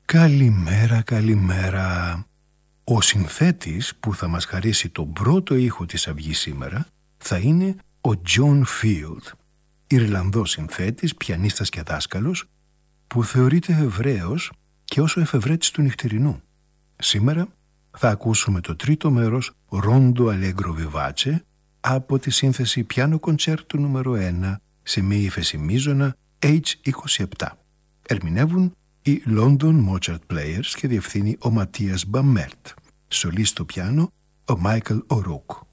Καλημέρα, καλημέρα. Ο συνθέτης που θα μας χαρίσει τον πρώτο ήχο της αυγής σήμερα θα είναι ο John Field, Ιρλανδός συνθέτης, πιανίστας και δάσκαλος, που θεωρείται Εβραίος και όσο εφευρέτης του νυχτερινού. Σήμερα θα ακούσουμε το τρίτο μέρος Rondo Allegro Vivace από τη σύνθεση πιάνο κοντσέρτου νούμερο 1 σε μία ύφεση μείζωνα H27. Ερμηνεύουν οι London Mozart Players και διευθύνει ο Ματίας Μπαμέρτ. Σολίστ στο πιάνο ο Μάικλ Ορούκ.